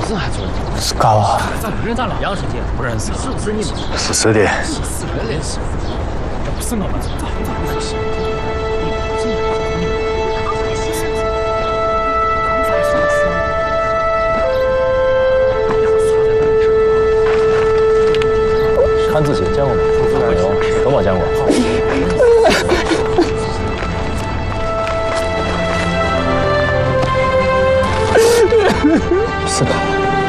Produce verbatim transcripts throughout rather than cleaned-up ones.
这还做？ 是嘎哇？ 咋不认咱俩样式姐？不认识，是不是你们？ 是是的。 是不认识。不是我们这咋咋不认识？ 韩子贤见过吗？没有，都没见过。是吧？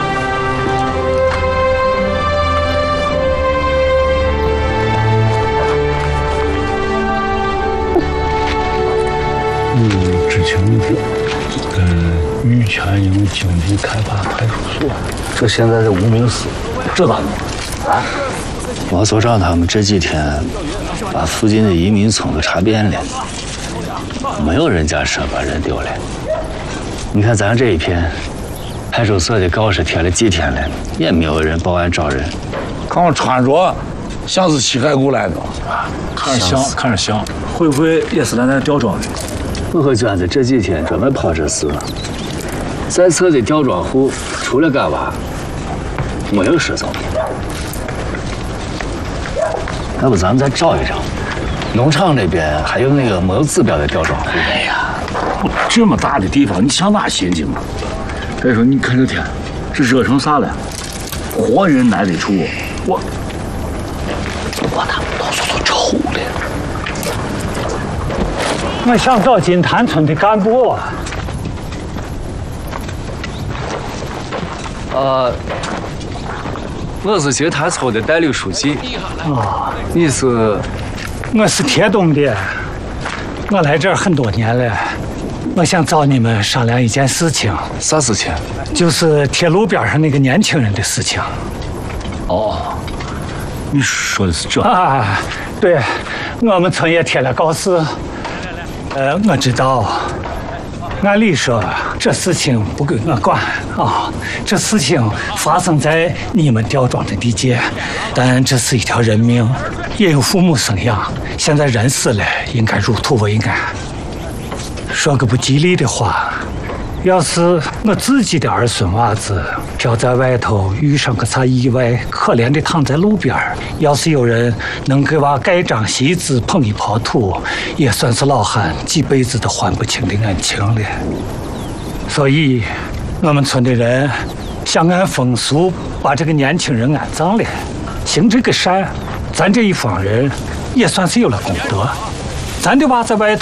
嗯，知青的，呃，玉泉营经济开发派出所， 这现在是无名氏，这咋弄啊？王所长他们这几天把附近的移民村都查遍了，没有人家说把人丢了。你看咱这一片，派出所的告示贴了几天了，也没有人报案找人。 看我穿着，像是乞丐过来的， 看着像，看着像，会不会也是来那吊庄的？ 我和娟子这几天专门跑这事了，在册的吊庄户除了干娃，没有失踪的。要不咱们再找一找，农场那边还有那个没有指标的吊庄户。 哎呀，这么大的地方，你上哪寻去嘛？再说你看这天，这热成啥了？活人难得处，我我他妈都说说臭的。 我想找金潭村的干部啊。 呃，我是金潭村的代理书记。 啊， 你是？ 我是铁东的，我来这儿很多年了。我想找你们商量一件事情。 啥事情？ 就是铁路边上那个年轻人的事情。 哦，你说的是这啊？对，我们村也贴了告示。呃，我知道，按理说这事情不归我管啊，这事情发生在你们吊庄的地界，但这是一条人命，也有父母生养，现在人死了，应该入土为安。说个不吉利的话，要是我自己的儿孙娃子飘在外头，遇上个啥意外，可怜的躺在路边，要是有人能给娃盖张席子，捧一泡土，也算是老汉几辈子都还不清的恩情了。所以，我们村的人想按风俗把这个年轻人安葬了，行这个善，咱这一方人也算是有了功德。咱的娃在外头